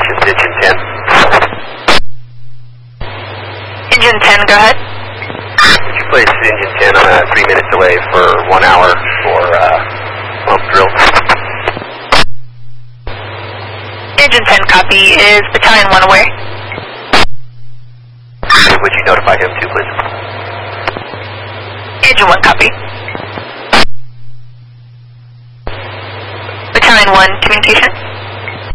communications, engine 10. Engine 10, go ahead. Would you place engine 10 on a 3-minute delay for 1 hour for pump drill? Engine 10, copy. Is Battalion 1 aware? Would you notify him too, please? Engine 1, copy. Battalion 1, communication.